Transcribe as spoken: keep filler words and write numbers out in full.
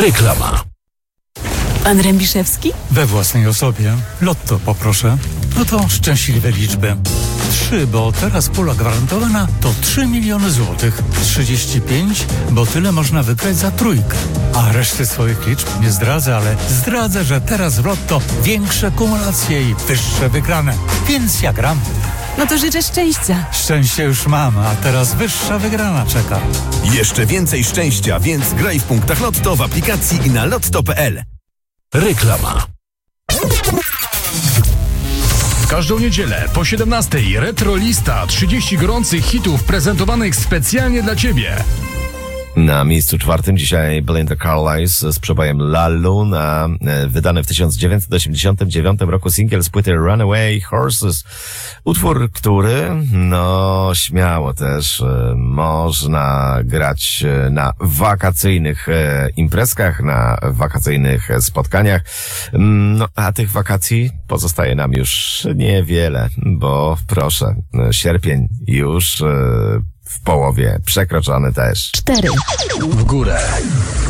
Reklama. Pan Rębiszewski? We własnej osobie. Lotto poproszę. No to szczęśliwe liczby. Trzy, bo teraz pula gwarantowana to trzy miliony złotych. Trzydzieści pięć, bo tyle można wygrać za trójkę. A reszty swoich liczb nie zdradzę, ale zdradzę, że teraz w Lotto większe kumulacje i wyższe wygrane. Więc ja gram. No to życzę szczęścia. Szczęście już mam, a teraz wyższa wygrana czeka. Jeszcze więcej szczęścia, więc graj w punktach Lotto w aplikacji i na lotto kropka p l. Reklama. W każdą niedzielę po siedemnastej Retrolista, trzydzieści gorących hitów prezentowanych specjalnie dla Ciebie. Na miejscu czwartym dzisiaj Belinda Carlisle z przebojem Lallu, na wydany w tysiąc dziewięćset osiemdziesiątym dziewiątym roku singiel z płyty Runaway Horses. Utwór, który, no śmiało też e, można grać na wakacyjnych e, imprezkach, na wakacyjnych spotkaniach. No, a tych wakacji pozostaje nam już niewiele, bo proszę, sierpień już e, w połowie przekroczony też. Cztery. W górę.